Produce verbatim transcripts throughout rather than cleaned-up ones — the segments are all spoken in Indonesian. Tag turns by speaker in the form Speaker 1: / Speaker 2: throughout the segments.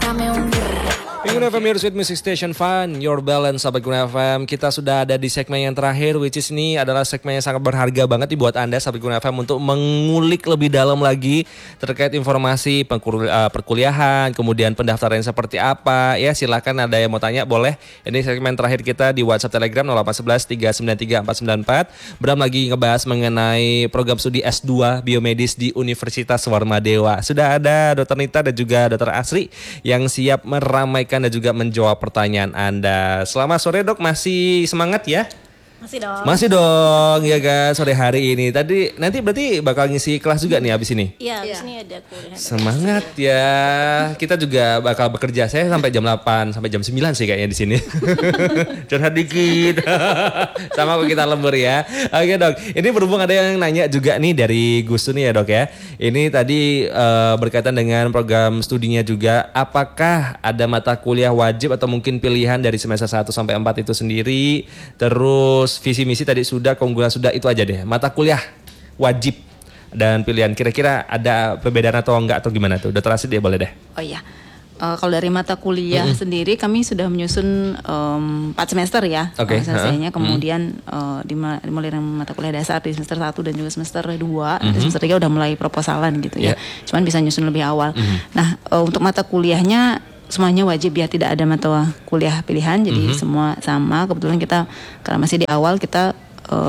Speaker 1: Pengguna F M, your sweet music station fun, your balance, sahabat Guna F M. Kita sudah ada di segmen yang terakhir, which is ini adalah segmen yang sangat berharga banget nih buat Anda, sahabat Guna F M, untuk mengulik lebih dalam lagi terkait informasi perkuliahan, kemudian pendaftaran seperti apa. Ya, silakan ada yang mau tanya, boleh. Ini segmen terakhir kita di WhatsApp Telegram nol delapan satu satu tiga sembilan tiga empat sembilan empat. Bram lagi ngebahas mengenai program studi S dua Biomedis di Universitas Warmadewa. Sudah ada Dokter Nita dan juga Dokter Asri yang siap meramaikan dan juga menjawab pertanyaan Anda. Selamat sore Dok, masih semangat ya?
Speaker 2: Masih dong.
Speaker 1: Masih dong ya kan sore hari ini. Tadi nanti berarti bakal ngisi kelas juga nih abis ini?
Speaker 2: Iya, abis ini ada kuliah.
Speaker 1: Semangat ya. Kita juga bakal bekerja, saya sampai jam delapan sampai jam sembilan sih kayaknya di sini. Curhat dikit. Sama kok kita lembur ya. Oke Dok, ini berhubung ada yang nanya juga nih dari Gustu nih ya Dok ya. Ini tadi uh, berkaitan dengan program studinya juga. Apakah ada mata kuliah wajib atau mungkin pilihan dari semester satu sampai empat itu sendiri? Terus visi misi tadi sudah, keunggulan sudah, itu aja deh. Mata kuliah wajib dan pilihan, kira-kira ada perbedaan atau enggak atau gimana tuh? Dokter Asid ya boleh deh.
Speaker 3: Oh iya. Uh, kalau dari mata kuliah mm-hmm. sendiri kami sudah menyusun um, empat semester ya.
Speaker 1: Oke. Okay.
Speaker 3: Selesainya uh-huh. kemudian uh, dimulai dari mata kuliah dasar di semester satu dan juga semester dua, mm-hmm. semester tiga udah mulai proposalan gitu ya. Yeah. Cuman bisa nyusun lebih awal. Mm-hmm. Nah, uh, untuk mata kuliahnya semuanya wajib ya, tidak ada mata kuliah pilihan, jadi mm-hmm. semua sama. Kebetulan kita karena masih di awal, kita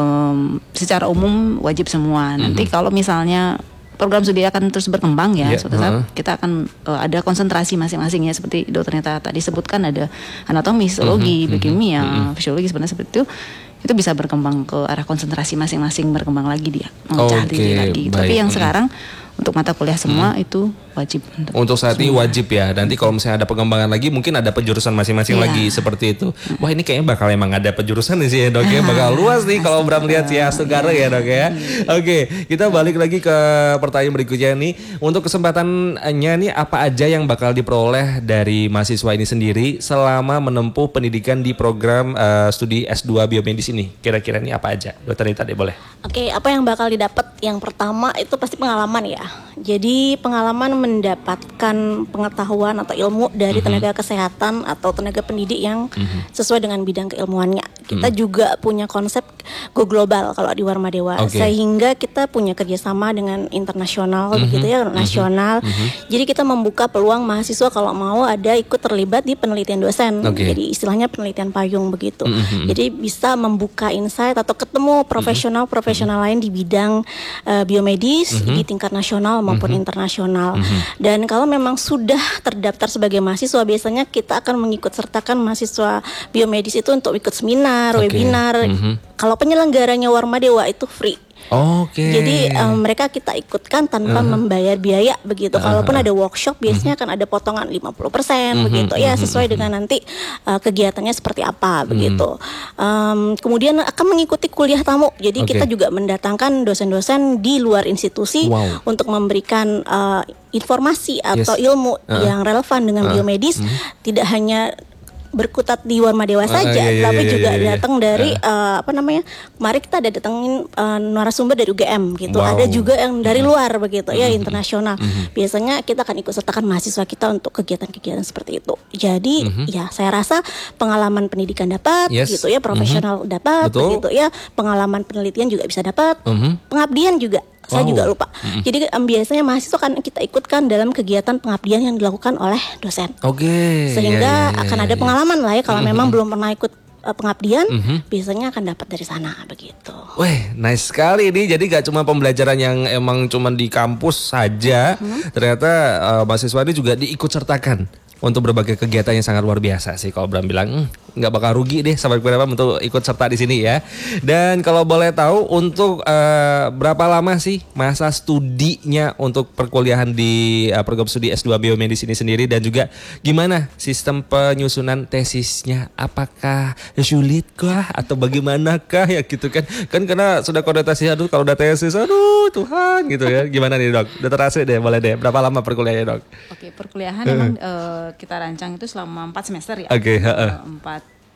Speaker 3: um, secara umum wajib semua. Nanti mm-hmm. kalau misalnya program studi akan terus berkembang ya, yeah. suatu saat uh-huh. kita akan uh, ada konsentrasi masing-masing ya, seperti dokter Nita tadi sebutkan, ada anatomi, histologi, mm-hmm. biokimia, mm-hmm. fisiologi, sebenarnya seperti itu. Itu bisa berkembang ke arah konsentrasi masing-masing, berkembang lagi dia, memecah
Speaker 1: okay,
Speaker 3: diri lagi.
Speaker 1: Baik.
Speaker 3: Tapi yang sekarang untuk mata kuliah semua hmm. itu wajib.
Speaker 1: Untuk, untuk saat semua. Ini wajib ya. Nanti kalau misalnya ada pengembangan lagi, mungkin ada penjurusan masing-masing yeah. lagi seperti itu. Wah, ini kayaknya bakal emang ada penjurusan nih sih ya Dok ya. Bakal luas nih kalau Bram lihat ya Astugara ya Dok ya. Oke, kita balik lagi ke pertanyaan berikutnya nih. Untuk kesempatannya nih, apa aja yang bakal diperoleh dari mahasiswa ini sendiri selama menempuh pendidikan di program uh, studi S dua Biomedis ini? Kira-kira nih apa aja? Dokter Nita deh boleh.
Speaker 2: Oke, apa yang bakal didapat? Yang pertama itu pasti pengalaman ya. Jadi pengalaman mendapatkan pengetahuan atau ilmu dari mm-hmm. tenaga kesehatan atau tenaga pendidik yang mm-hmm. sesuai dengan bidang keilmuannya. Kita mm-hmm. juga punya konsep go global kalau di Warmadewa, okay. sehingga kita punya kerjasama dengan internasional mm-hmm. begitu ya, nasional. Mm-hmm. Jadi kita membuka peluang mahasiswa kalau mau ada ikut terlibat di penelitian dosen. Okay. Jadi istilahnya penelitian payung begitu. Mm-hmm. Jadi bisa membuka insight atau ketemu profesional-profesional mm-hmm. lain di bidang uh, biomedis mm-hmm. di tingkat nasional maupun mm-hmm. internasional. Mm-hmm. Dan kalau memang sudah terdaftar sebagai mahasiswa, biasanya kita akan mengikut sertakan mahasiswa biomedis itu untuk ikut seminar, okay. webinar. Mm-hmm. Kalau penyelenggaranya Warmadewa itu free.
Speaker 1: Oke. Okay.
Speaker 2: Jadi um, mereka kita ikutkan tanpa uh-huh. membayar biaya begitu. Uh-huh. Kalaupun ada workshop, biasanya uh-huh. akan ada potongan lima puluh persen uh-huh. begitu. Ya, sesuai uh-huh. dengan nanti uh, kegiatannya seperti apa uh-huh. begitu. Um, kemudian akan mengikuti kuliah tamu. Jadi okay. kita juga mendatangkan dosen-dosen di luar institusi wow. untuk memberikan uh, informasi atau yes. ilmu uh-huh. yang relevan dengan uh-huh. biomedis. Uh-huh. Tidak hanya berkutat di Warmadewa saja, uh, iya, iya, tapi iya, juga iya, iya. datang dari uh. Uh, apa namanya, kemarin kita ada datengin uh, narasumber dari U G M gitu, wow. ada juga yang dari uh-huh. luar begitu uh-huh. ya, internasional. Uh-huh. Biasanya kita akan ikut sertakan mahasiswa kita untuk kegiatan-kegiatan seperti itu. Jadi uh-huh. ya saya rasa pengalaman pendidikan dapat, yes. gitu ya, profesional uh-huh. dapat, begitu ya, pengalaman penelitian juga bisa dapat, uh-huh. pengabdian juga. Saya wow. juga lupa. Mm-hmm. Jadi um, biasanya mahasiswa kan kita ikutkan dalam kegiatan pengabdian yang dilakukan oleh dosen.
Speaker 1: Oke. Okay.
Speaker 2: Sehingga yeah, yeah, akan yeah, ada yeah. pengalaman lah ya kalau mm-hmm. memang belum pernah ikut uh, pengabdian, mm-hmm. biasanya akan dapat dari sana begitu.
Speaker 1: Weh, nice sekali ini. Jadi gak cuma pembelajaran yang emang cuma di kampus saja, mm-hmm. ternyata uh, mahasiswa ini juga diikut sertakan untuk berbagai kegiatan yang sangat luar biasa sih. Kalau Bram bilang nggak bakal rugi deh sahabat Guna F M untuk ikut serta di sini ya. Dan kalau boleh tahu untuk uh, berapa lama sih masa studinya untuk perkuliahan di uh, program studi S dua Biomedis ini sendiri, dan juga gimana sistem penyusunan tesisnya? Apakah sulit kah atau bagaimanakah ya gitu kan? Kan karena sudah konotasi aduh kalau udah tesis aduh Tuhan gitu ya. Gimana nih Dok? Dokter Asri deh boleh deh. Berapa lama perkuliahannya Dok?
Speaker 3: Oke, perkuliahan memang uh, kita rancang itu selama empat semester ya.
Speaker 1: Oke, okay,
Speaker 3: uh, empat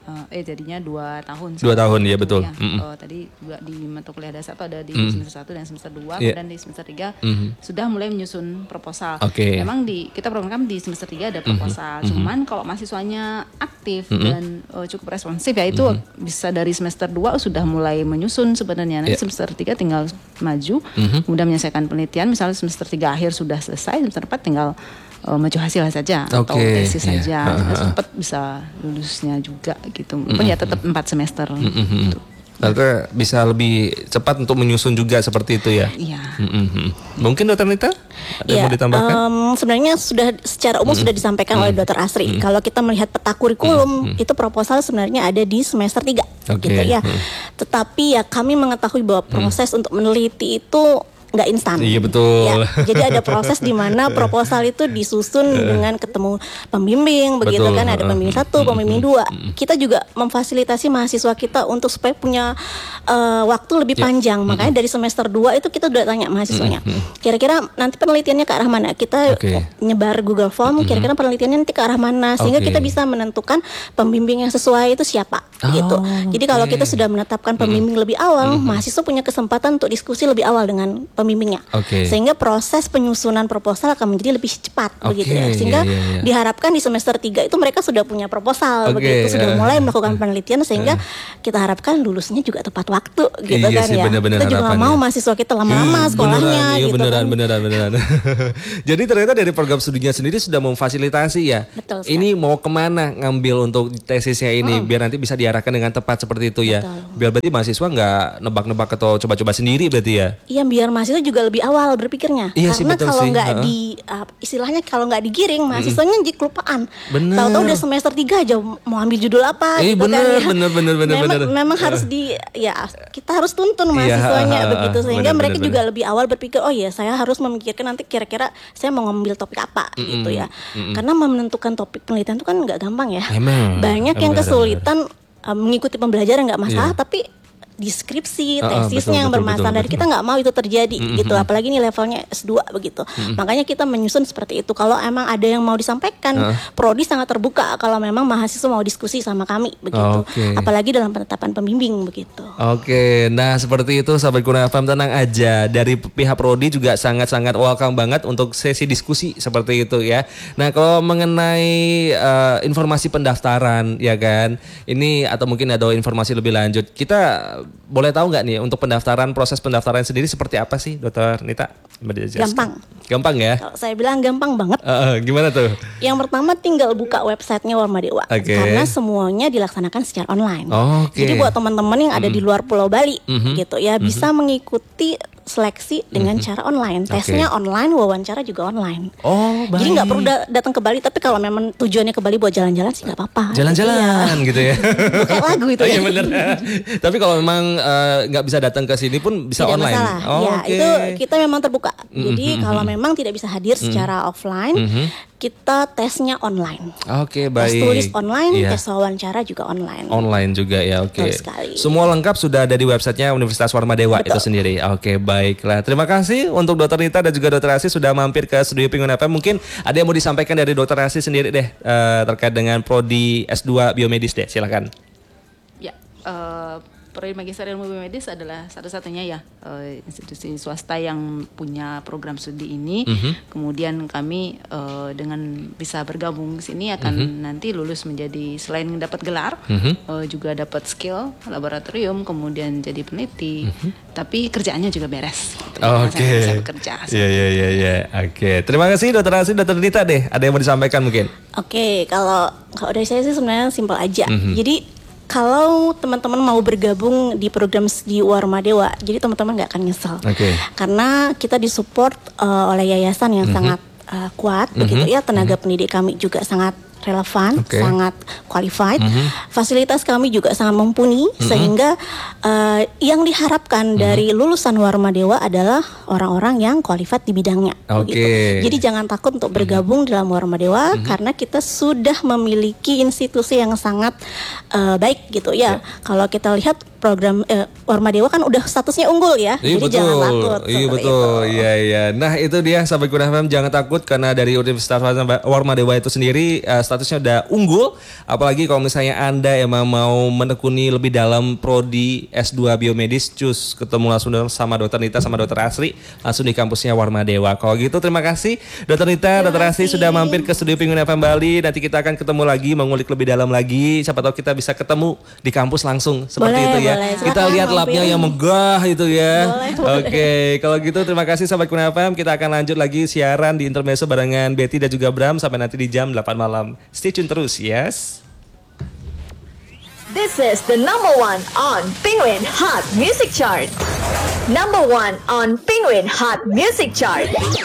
Speaker 3: Uh, eh jadinya dua tahun.
Speaker 1: Dua tahun ya betul.
Speaker 3: Ya.
Speaker 1: Mm-hmm.
Speaker 3: Uh, tadi juga di mata kuliah dasar itu ada di
Speaker 1: mm.
Speaker 3: semester satu dan semester dua,
Speaker 1: yeah.
Speaker 3: dan di semester tiga
Speaker 1: mm-hmm.
Speaker 3: sudah mulai menyusun proposal.
Speaker 1: Okay.
Speaker 3: Memang di kita program di semester tiga ada proposal. Mm-hmm. Cuman kalau mahasiswanya aktif mm-hmm. dan uh, cukup responsif ya itu mm-hmm. bisa dari semester dua sudah mulai menyusun sebenarnya. Nanti yeah. semester tiga tinggal maju, mm-hmm. kemudian menyelesaikan penelitian. Misalnya semester tiga akhir sudah selesai, semester empat tinggal Uh, maju hasil saja okay, atau tesis
Speaker 1: yeah.
Speaker 3: saja, uh, uh, cepat bisa lulusnya juga gitu. Walaupun mm-hmm. ya tetap empat semester. Mm-hmm. Gitu.
Speaker 1: Nanti bisa lebih cepat untuk menyusun juga seperti itu ya.
Speaker 3: Iya.
Speaker 1: Mm-hmm. Mungkin Dokter Nita ada
Speaker 2: ya,
Speaker 1: yang mau ditambahkan?
Speaker 2: Um, sebenarnya sudah secara umum mm-hmm. sudah disampaikan mm-hmm. oleh Dokter Asri. Mm-hmm. Kalau kita melihat peta kurikulum mm-hmm. itu proposal sebenarnya ada di semester tiga, okay. gitu ya. Mm-hmm. Tetapi ya kami mengetahui bahwa proses mm-hmm. untuk meneliti itu nggak instan.
Speaker 1: Iya betul.
Speaker 2: Ya, jadi ada proses di mana proposal itu disusun dengan ketemu pembimbing, begitu betul. Kan ada pembimbing satu, pembimbing dua. Kita juga memfasilitasi mahasiswa kita untuk supaya punya uh, waktu lebih ya. panjang. Makanya dari semester dua itu kita udah tanya mahasiswanya, kira-kira nanti penelitiannya ke arah mana? Kita okay. nyebar Google Form, kira-kira penelitiannya nanti ke arah mana? Sehingga okay. kita bisa menentukan pembimbing yang sesuai itu siapa, oh, gitu. Jadi okay. kalau kita sudah menetapkan pembimbing lebih awal, mahasiswa punya kesempatan untuk diskusi lebih awal dengan pembimbingnya, okay. sehingga proses penyusunan proposal akan menjadi lebih cepat, okay. begitu ya. Sehingga yeah, yeah, yeah. diharapkan di semester tiga itu mereka sudah punya proposal, okay. begitu sudah mulai melakukan penelitian, sehingga kita harapkan lulusnya juga tepat waktu, gitu iya kan sih, ya.
Speaker 1: Bener-bener
Speaker 2: kita juga nggak mau mahasiswa kita lama-lama hmm, sekolahnya,
Speaker 1: beneran, iya,
Speaker 2: gitu
Speaker 1: beneran,
Speaker 2: kan.
Speaker 1: Beneran, beneran, Jadi ternyata dari program studinya sendiri sudah memfasilitasi ya.
Speaker 2: Betul,
Speaker 1: ini mau kemana ngambil untuk tesisnya ini, hmm. biar nanti bisa diarahkan dengan tepat seperti itu ya. Betul. Biar berarti mahasiswa nggak nebak-nebak atau coba-coba sendiri berarti ya. Iya,
Speaker 2: biar mahasiswa juga lebih awal berpikirnya,
Speaker 1: iya
Speaker 2: karena
Speaker 1: sih,
Speaker 2: kalau nggak
Speaker 1: uh-huh.
Speaker 2: di uh, istilahnya kalau nggak digiring mahasiswanya jadi kelupaan.
Speaker 1: Bener.
Speaker 2: Tahu-tahu udah semester tiga aja mau ambil judul apa,
Speaker 1: eh,
Speaker 2: gitu
Speaker 1: bener,
Speaker 2: kan ya.
Speaker 1: Bener bener bener
Speaker 2: memang,
Speaker 1: bener.
Speaker 2: memang harus di ya kita harus tuntun mahasiswanya
Speaker 1: iya,
Speaker 2: begitu, sehingga
Speaker 1: bener,
Speaker 2: mereka
Speaker 1: bener,
Speaker 2: juga
Speaker 1: bener.
Speaker 2: lebih awal berpikir, oh ya saya harus memikirkan nanti kira-kira saya mau ngambil topik apa, mm-mm, gitu ya. Mm-mm. Karena menentukan topik penelitian itu kan nggak gampang ya.
Speaker 1: Emang,
Speaker 2: banyak
Speaker 1: emang
Speaker 2: yang kesulitan uh, mengikuti pembelajaran nggak masalah,
Speaker 1: yeah.
Speaker 2: tapi deskripsi,
Speaker 1: uh,
Speaker 2: tesisnya
Speaker 1: betul,
Speaker 2: yang
Speaker 1: betul,
Speaker 2: bermasalah,
Speaker 1: betul,
Speaker 2: dari kita nggak mau itu terjadi, mm-hmm. gitu. Apalagi ini levelnya S dua begitu. Mm-hmm. Makanya kita menyusun seperti itu. Kalau emang ada yang mau disampaikan, uh. prodi sangat terbuka kalau memang mahasiswa mau diskusi sama kami begitu. Okay. Apalagi dalam penetapan pembimbing begitu.
Speaker 1: Oke, okay. Nah seperti itu sahabat Kurnia F M, tenang aja. Dari pihak prodi juga sangat-sangat welcome banget untuk sesi diskusi seperti itu ya. Nah kalau mengenai uh, informasi pendaftaran ya kan, ini atau mungkin ada informasi lebih lanjut, kita boleh tahu nggak nih untuk pendaftaran, proses pendaftaran sendiri seperti apa sih, Dokter Nita?
Speaker 2: Gampang.
Speaker 1: Gampang ya?
Speaker 2: Kalau saya bilang gampang banget.
Speaker 1: Uh, uh, gimana tuh?
Speaker 2: Yang pertama tinggal buka websitenya Warmadewa, okay. karena semuanya dilaksanakan secara online.
Speaker 1: Oh, okay. Jadi
Speaker 2: buat teman-teman yang ada mm. di luar Pulau Bali, mm-hmm. gitu ya, mm-hmm. bisa mengikuti seleksi dengan mm-hmm. cara online. Tesnya okay. online, wawancara juga online.
Speaker 1: Oh, baik.
Speaker 2: Jadi nggak perlu da- datang ke Bali. Tapi kalau memang tujuannya ke Bali buat jalan-jalan sih nggak apa-apa.
Speaker 1: Jalan-jalan gitu ya.
Speaker 2: Kayak lagu itu.
Speaker 1: Oh,
Speaker 2: ya.
Speaker 1: iya bener. Tapi kalau memang nggak uh, bisa datang ke sini pun bisa
Speaker 2: tidak
Speaker 1: online.
Speaker 2: Masalah.
Speaker 1: Oh,
Speaker 2: ya
Speaker 1: okay.
Speaker 2: itu kita memang terbuka.
Speaker 1: Mm-hmm.
Speaker 2: Jadi kalau memang tidak bisa hadir mm-hmm. secara offline, mm-hmm. kita tesnya online.
Speaker 1: Oke, okay, baik.
Speaker 2: Tes tulis online,
Speaker 1: yeah.
Speaker 2: tes wawancara juga online.
Speaker 1: Online juga ya, oke.
Speaker 2: Okay.
Speaker 1: Semua lengkap sudah ada di websitenya Universitas Warmadewa itu sendiri. Oke, okay, baiklah. Terima kasih untuk Dokter Nita dan juga Dokter Asri sudah mampir ke studio Pinguin F M. Mungkin ada yang mau disampaikan dari Dokter Asri sendiri deh uh, terkait dengan prodi S dua biomedis deh, silakan.
Speaker 3: Ya, uh, Prodi Magister Ilmu Biomedis adalah satu-satunya ya uh, institusi swasta yang punya program studi ini. Mm-hmm. Kemudian kami uh, dengan bisa bergabung di sini akan mm-hmm. nanti lulus menjadi, selain dapat gelar, mm-hmm. uh, juga dapat skill laboratorium, kemudian jadi peneliti. Mm-hmm. Tapi kerjaannya juga beres. Gitu.
Speaker 1: Oke. Okay.
Speaker 3: Bisa bekerja.
Speaker 1: Iya iya iya iya. Oke. Terima kasih Dokter Asri, Dokter Nita deh. Ada yang mau disampaikan mungkin?
Speaker 2: Oke, okay, kalau kalau dari saya sih sebenarnya simpel aja.
Speaker 1: Mm-hmm.
Speaker 2: Jadi kalau teman-teman mau bergabung di program di Warmadewa, jadi teman-teman nggak akan nyesel, okay. karena kita disupport uh, oleh yayasan yang mm-hmm. sangat uh, kuat, mm-hmm. begitu ya. Tenaga mm-hmm. pendidik kami juga sangat relevan, okay. sangat qualified. Mm-hmm. Fasilitas kami juga sangat mumpuni, mm-hmm. sehingga uh, yang diharapkan mm-hmm. dari lulusan Warmadewa adalah orang-orang yang qualified di bidangnya.
Speaker 1: Okay.
Speaker 2: Gitu. Jadi jangan takut untuk bergabung mm-hmm. dalam Warmadewa, mm-hmm. karena kita sudah memiliki institusi yang sangat uh, baik gitu ya. Yeah. Kalau kita lihat program eh, Warmadewa kan udah statusnya unggul ya,
Speaker 1: iya,
Speaker 2: jadi
Speaker 1: betul.
Speaker 2: jangan takut.
Speaker 1: Iya betul, iya iya. Nah itu dia sahabat Kurnia F M, jangan takut karena dari Universitas Warmadewa itu sendiri uh, statusnya udah unggul. Apalagi kalau misalnya Anda emang mau menekuni lebih dalam prodi S dua biomedis, cus ketemu langsung sama dokter Nita sama dokter Asri langsung di kampusnya Warma Dewa. Kalau gitu terima kasih dokter Nita, dokter Asri sudah mampir ke studio Penguin F M Bali. Nanti kita akan ketemu lagi, mengulik lebih dalam lagi. Siapa tahu kita bisa ketemu di kampus langsung seperti
Speaker 2: Boleh,
Speaker 1: itu ya.
Speaker 2: boleh.
Speaker 1: Kita
Speaker 2: Silakan
Speaker 1: lihat labnya
Speaker 2: mampir.
Speaker 1: yang megah itu ya.
Speaker 2: Boleh, boleh.
Speaker 1: Oke, kalau gitu terima kasih sahabat Penguin F M. Kita akan lanjut lagi siaran di intermezzo barengan Betty dan juga Bram sampai nanti di jam delapan malam. Stay tune terus, yes.
Speaker 4: This is the number one on Penguin Hot Music Chart. Number one on Penguin Hot Music Chart.